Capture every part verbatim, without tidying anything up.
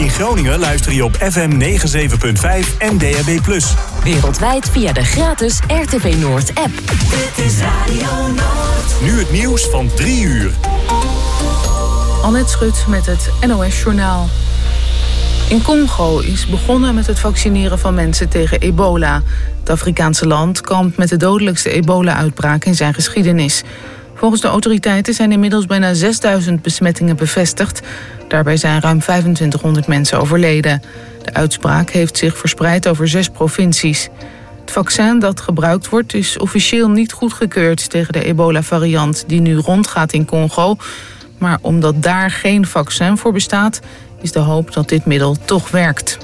In Groningen luister je op F M negenenzeventig punt vijf en D A B plus. Wereldwijd via de gratis R T V Noord app. Dit is Radio Noord. Nu het nieuws van drie uur. Annette Schut met het N O S-journaal. In Congo is begonnen met het vaccineren van mensen tegen ebola. Het Afrikaanse land kampt met de dodelijkste ebola-uitbraak in zijn geschiedenis. Volgens de autoriteiten zijn inmiddels bijna zesduizend besmettingen bevestigd. Daarbij zijn ruim vijfentwintighonderd mensen overleden. De uitspraak heeft zich verspreid over zes provincies. Het vaccin dat gebruikt wordt is officieel niet goedgekeurd tegen de ebola-variant die nu rondgaat in Congo. Maar omdat daar geen vaccin voor bestaat, is de hoop dat dit middel toch werkt.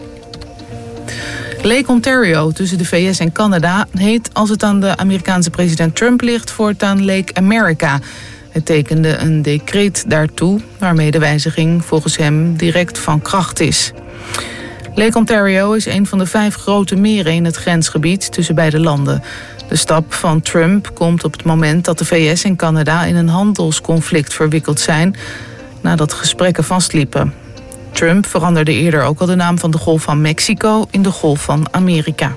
Lake Ontario tussen de V S en Canada heet, als het aan de Amerikaanse president Trump ligt, voortaan Lake America. Hij tekende een decreet daartoe, waarmee de wijziging volgens hem direct van kracht is. Lake Ontario is een van de vijf grote meren in het grensgebied tussen beide landen. De stap van Trump komt op het moment dat de V S en Canada in een handelsconflict verwikkeld zijn, nadat gesprekken vastliepen. Trump veranderde eerder ook al de naam van de Golf van Mexico in de Golf van Amerika.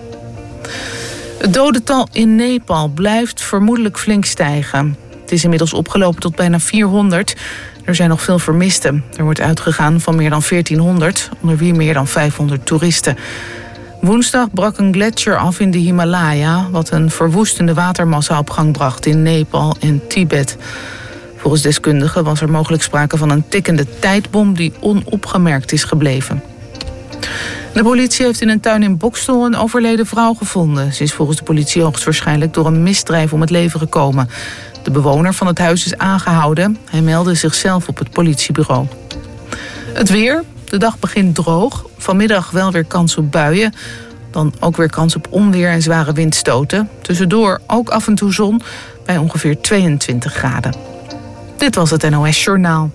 Het dodental in Nepal blijft vermoedelijk flink stijgen. Het is inmiddels opgelopen tot bijna vierhonderd. Er zijn nog veel vermisten. Er wordt uitgegaan van meer dan veertienhonderd, onder wie meer dan vijfhonderd toeristen. Woensdag brak een gletsjer af in de Himalaya, wat een verwoestende watermassa op gang bracht in Nepal en Tibet. Volgens deskundigen was er mogelijk sprake van een tikkende tijdbom die onopgemerkt is gebleven. De politie heeft in een tuin in Boxtel een overleden vrouw gevonden. Ze is volgens de politie hoogstwaarschijnlijk door een misdrijf om het leven gekomen. De bewoner van het huis is aangehouden. Hij meldde zichzelf op het politiebureau. Het weer. De dag begint droog. Vanmiddag wel weer kans op buien. Dan ook weer kans op onweer en zware windstoten. Tussendoor ook af en toe zon bij ongeveer tweeëntwintig graden. Dit was het N O S Journaal.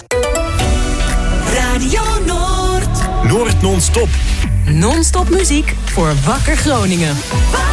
Radio Noord. Noord non-stop. Non-stop muziek voor Wakker Groningen.